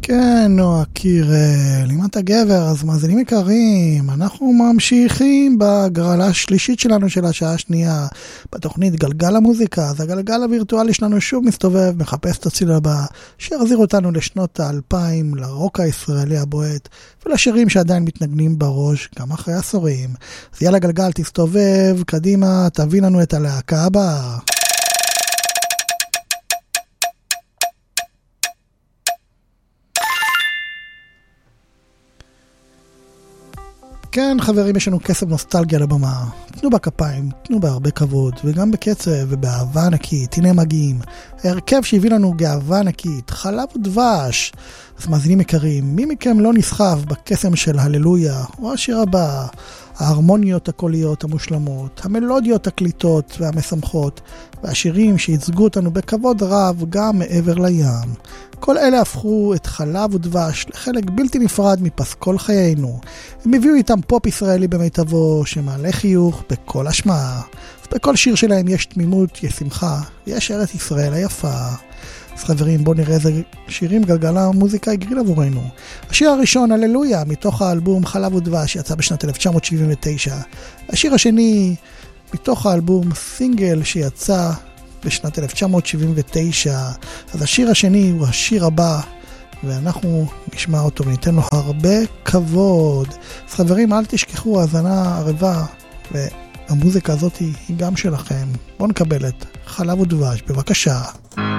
כן, נועה קירל, אם אתה גבר, אז מאזינים יקרים, אנחנו ממשיכים בגרלה השלישית שלנו של השעה השנייה, בתוכנית גלגל המוזיקה. אז הגלגל הווירטואלי שלנו שוב מסתובב, מחפש את הציל הבא, שיחזיר אותנו לשנות ה-2000, לרוק הישראלי הבועט, ולשירים שעדיין מתנגנים בראש, גם אחרי עשורים. אז יאללה גלגל, תסתובב, קדימה, תביא לנו את הלהקה הבאה. כן, חברים, יש לנו כסף נוסטלגיה לבמה. תנו בכפיים, תנו בהרבה כבוד, וגם בקצב ובאהבה ענקית. הנה הם מגיעים. ההרכב שהביא לנו גאווה ענקית, חלב ודבש. אז מאזינים יקרים, מי מכם לא נסחף בקסם של הללויה, או השיר הבא? ההרמוניות הקוליות המושלמות, המלודיות הקליטות והמשמחות, והשירים שייצגו אותנו בכבוד רב גם מעבר לים. כל אלה הפכו את חלב ודבש לחלק בלתי נפרד מפסקול חיינו. הם הביאו איתם פופ ישראלי במיטבו שמעלה חיוך בכל השמעה. בכל שיר שלהם יש תמימות, יש שמחה, יש ארץ ישראל היפה. אז חברים, בואו נראה איזה שירים גלגלה המוזיקה הגריל עבורנו. השיר הראשון, הללויה, מתוך האלבום חלב ודבש, שיצא בשנת 1979. השיר השני, מתוך האלבום סינגל, שיצא בשנת 1979. אז השיר השני הוא השיר הבא, ואנחנו נשמע אותו וניתן לו הרבה כבוד. אז חברים, אל תשכחו, האזנה ערבה, והמוזיקה הזאת היא גם שלכם. בואו נקבל את חלב ודבש, בבקשה.